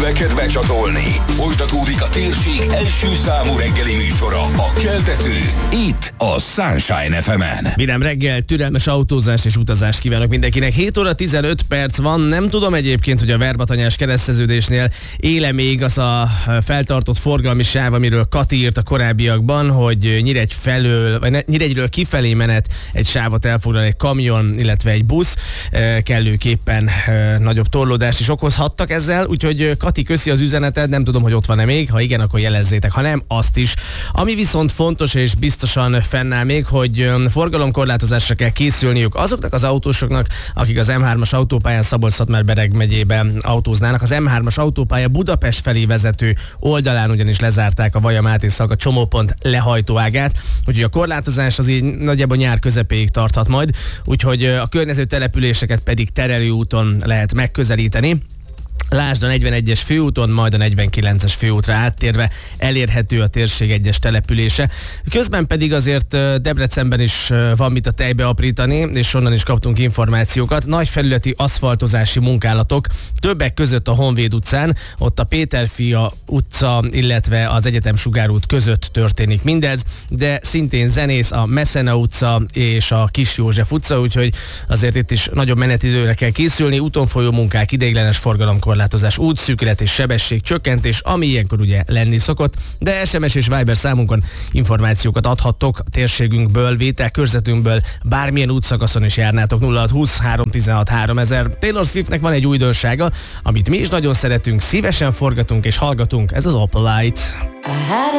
neked becsatolni. Folytatódik a térség első számú reggeli műsora, a Keltető, itt a Sunshine FM-en. Vidám reggel, türelmes autózást és utazást kívánok mindenkinek. 7 óra 15 perc van, nem tudom egyébként, hogy a Verbatanyás kereszteződésnél éle még az a feltartott forgalmi sáv, amiről Kati írt a korábbiakban, hogy Nyíregyről kifelé menet egy sávot elfoglal egy kamion, illetve egy busz, kellőképpen nagyobb torlódást is okozhattak ezzel, úgyhogy Kati, köszi az üzeneted, nem tudom, hogy ott van-e még, ha igen, akkor jelezzétek, ha nem, azt is. Ami viszont fontos és biztosan fennáll még, hogy forgalomkorlátozásra kell készülniük azoknak az autósoknak, akik az M3-as autópályán Szabolcs-Szatmár-Bereg megyében autóznának. Az M3-as autópálya Budapest felé vezető oldalán ugyanis lezárták a Vaja-Máté-Szalka csomópont lehajtóágát, úgyhogy a korlátozás az így nagyjából nyár közepéig tarthat majd, úgyhogy a környező településeket pedig terelőúton lehet megközelíteni. Lásd, a 41-es főúton, majd a 49-es főútra áttérve elérhető a térség egyes települése. Közben pedig azért Debrecenben is van mit a tejbe aprítani, és onnan is kaptunk információkat. Nagy felületi aszfaltozási munkálatok, többek között a Honvéd utcán, ott a Péterfia utca, illetve az Egyetem Sugár út között történik mindez, de szintén Zenész, a Messena utca és a Kis József utca, úgyhogy azért itt is nagyobb menetidőre kell készülni, úton folyó munkák, ideiglenes forgalomkorlátozás, útszűkület és sebességcsökkentés, ami ilyenkor ugye lenni szokott, de SMS és Viber számunkon információkat adhattok a térségünkből, vételkörzetünkből, bármilyen útszakaszon is járnátok. 0620 316 3000. Taylor Swiftnek van egy újdonsága, amit mi is nagyon szeretünk, szívesen forgatunk és hallgatunk, ez az Opalite.